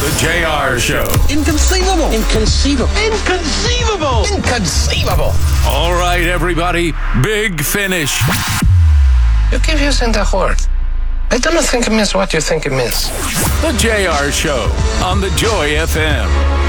The JR Show. Inconceivable. Inconceivable. Inconceivable. Inconceivable. All right, everybody. Big finish. You keep using that word. I don't think it means what you think it means. The JR Show on the Joy FM.